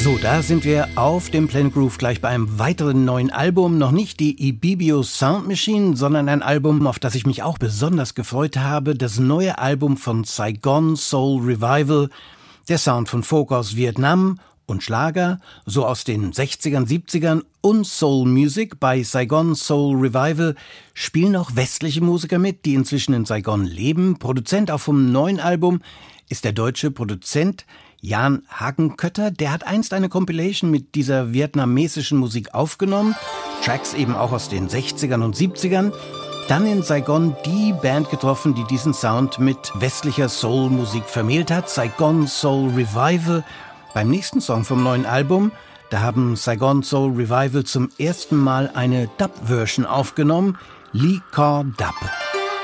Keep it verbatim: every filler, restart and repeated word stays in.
So, da sind wir auf dem Planet Groove gleich bei einem weiteren neuen Album. Noch nicht die Ibibio Sound Machine, sondern ein Album, auf das ich mich auch besonders gefreut habe. Das neue Album von Saigon Soul Revival. Der Sound von Folk aus Vietnam und Schlager, so aus den sechzigern, siebzigern und Soul Music. Bei Saigon Soul Revival spielen auch westliche Musiker mit, die inzwischen in Saigon leben. Produzent auch vom neuen Album ist der deutsche Produzent Jan Hagenkötter. Der hat einst eine Compilation mit dieser vietnamesischen Musik aufgenommen. Tracks eben auch aus den sechzigern und siebzigern. Dann in Saigon die Band getroffen, die diesen Sound mit westlicher Soul-Musik vermählt hat. Saigon Soul Revival. Beim nächsten Song vom neuen Album, da haben Saigon Soul Revival zum ersten Mal eine Dub-Version aufgenommen. Lee Car Dub.